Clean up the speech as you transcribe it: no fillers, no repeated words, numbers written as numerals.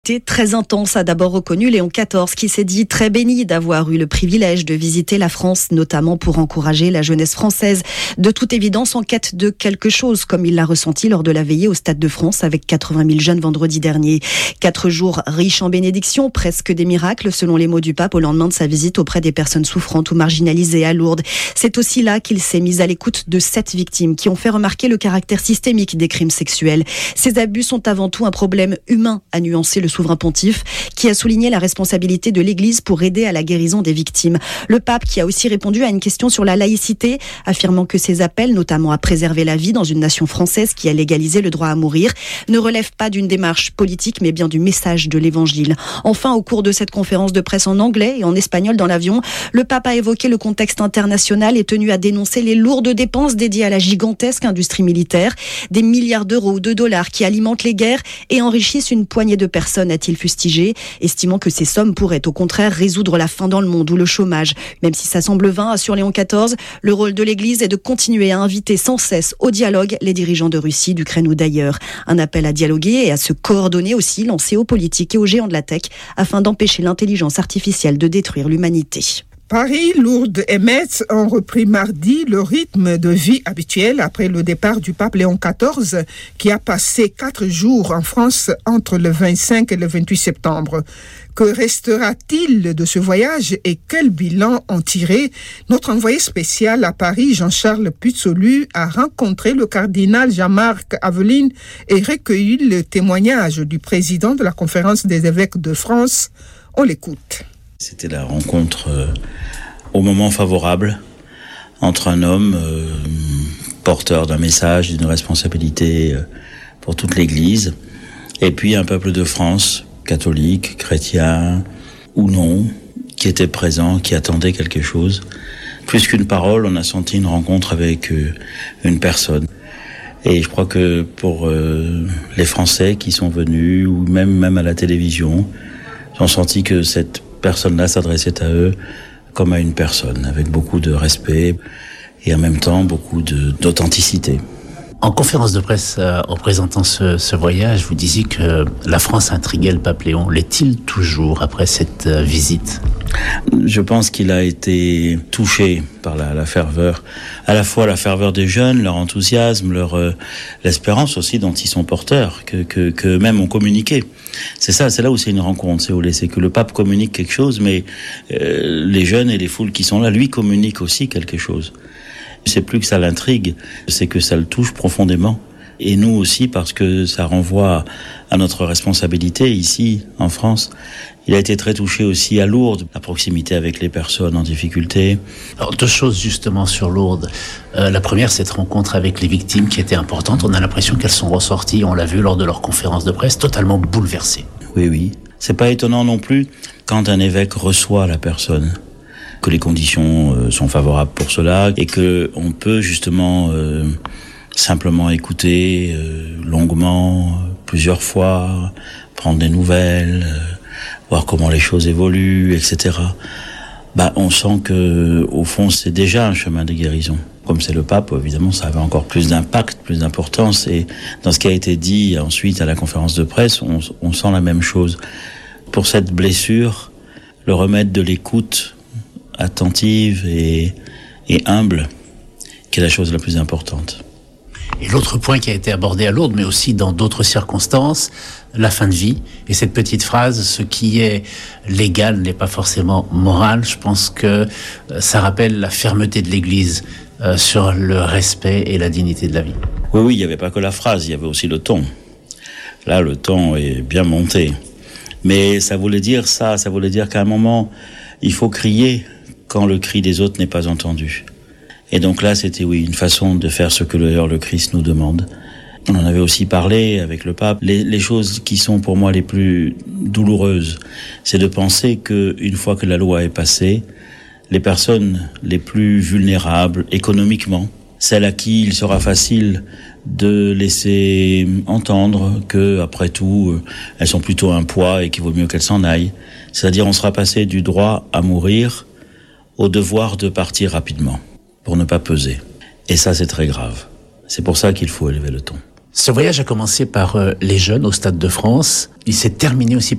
Très intense, a d'abord reconnu Léon XIV, qui s'est dit très béni d'avoir eu le privilège de visiter la France, notamment pour encourager la jeunesse française, de toute évidence en quête de quelque chose, comme il l'a ressenti lors de la veillée au Stade de France avec 80 000 jeunes vendredi dernier. 4 jours riches en bénédictions, presque des miracles, selon les mots du pape, au lendemain de sa visite auprès des personnes souffrantes ou marginalisées à Lourdes. C'est aussi là qu'il s'est mis à l'écoute de 7 victimes qui ont fait remarquer le caractère systémique des crimes sexuels. Ces abus sont avant tout un problème humain, a nuancé le souverain pontife, qui a souligné la responsabilité de l'Église pour aider à la guérison des victimes. Le pape qui a aussi répondu à une question sur la laïcité, affirmant que ses appels, notamment à préserver la vie dans une nation française qui a légalisé le droit à mourir, ne relèvent pas d'une démarche politique, mais bien du message de l'Évangile. Enfin, au cours de cette conférence de presse en anglais et en espagnol dans l'avion, le pape a évoqué le contexte international et tenu à dénoncer les lourdes dépenses dédiées à la gigantesque industrie militaire, des milliards d'euros ou de dollars qui alimentent les guerres et enrichissent une poignée de personnes, a-t-il fustigé, estimant que ces sommes pourraient au contraire résoudre la faim dans le monde ou le chômage. Même si ça semble vain, assure Léon XIV, le rôle de l'Église est de continuer à inviter sans cesse au dialogue les dirigeants de Russie, d'Ukraine ou d'ailleurs. Un appel à dialoguer et à se coordonner aussi lancé aux politiques et aux géants de la tech afin d'empêcher l'intelligence artificielle de détruire l'humanité. Paris, Lourdes et Metz ont repris mardi le rythme de vie habituel après le départ du pape Léon XIV qui a passé 4 jours en France entre le 25 et le 28 septembre. Que restera-t-il de ce voyage et quel bilan en tirer? Notre envoyé spécial à Paris, Jean-Charles Puzolu, a rencontré le cardinal Jean-Marc Aveline et recueilli le témoignage du président de la Conférence des évêques de France. On l'écoute. C'était la rencontre au moment favorable entre un homme porteur d'un message, d'une responsabilité pour toute l'Église, et puis un peuple de France, catholique, chrétien ou non, qui était présent, qui attendait quelque chose. Plus qu'une parole, on a senti une rencontre avec une personne. Et je crois que pour les Français qui sont venus, ou même à la télévision, ils ont senti que cette personne-là s'adressait à eux comme à une personne, avec beaucoup de respect et en même temps beaucoup d'authenticité. En conférence de presse, en présentant ce voyage, vous disiez que la France intriguait le pape Léon. L'est-il toujours après cette visite ? Je pense qu'il a été touché par la ferveur, à la fois la ferveur des jeunes, leur enthousiasme, l'espérance aussi dont ils sont porteurs, que eux-mêmes ont communiqué. C'est ça, c'est là où c'est une rencontre, c'est que le pape communique quelque chose, mais les jeunes et les foules qui sont là, lui, communiquent aussi quelque chose. C'est plus que ça l'intrigue, c'est que ça le touche profondément. Et nous aussi, parce que ça renvoie à notre responsabilité ici, en France. Il a été très touché aussi à Lourdes, la proximité avec les personnes en difficulté. Alors, 2 choses justement sur Lourdes. La première, cette rencontre avec les victimes qui était importante. On a l'impression qu'elles sont ressorties, on l'a vu lors de leur conférence de presse, totalement bouleversées. Oui. C'est pas étonnant non plus quand un évêque reçoit la personne, que les conditions sont favorables pour cela et que on peut justement simplement écouter longuement, plusieurs fois, prendre des nouvelles, voir comment les choses évoluent, etc. On sent que au fond c'est déjà un chemin de guérison. Comme c'est le pape, évidemment, ça avait encore plus d'impact, plus d'importance. Et dans ce qui a été dit ensuite à la conférence de presse, on sent la même chose. Pour cette blessure, le remède de l'écoute attentive et humble, qui est la chose la plus importante. Et l'autre point qui a été abordé à Lourdes, mais aussi dans d'autres circonstances, la fin de vie. Et cette petite phrase, ce qui est légal n'est pas forcément moral. Je pense que ça rappelle la fermeté de l'Église sur le respect et la dignité de la vie. Oui, il n'y avait pas que la phrase, il y avait aussi le ton. Là, le ton est bien monté. Mais ça voulait dire qu'à un moment, il faut crier quand le cri des autres n'est pas entendu. Et donc là, c'était une façon de faire ce que le Christ nous demande. On en avait aussi parlé avec le pape. Les choses qui sont pour moi les plus douloureuses, c'est de penser qu'une fois que la loi est passée, les personnes les plus vulnérables économiquement, celles à qui il sera facile de laisser entendre que, après tout, elles sont plutôt un poids et qu'il vaut mieux qu'elles s'en aillent. C'est-à-dire, on sera passé du droit à mourir au devoir de partir rapidement, pour ne pas peser. Et ça, c'est très grave. C'est pour ça qu'il faut élever le ton. Ce voyage a commencé par les jeunes au Stade de France. Il s'est terminé aussi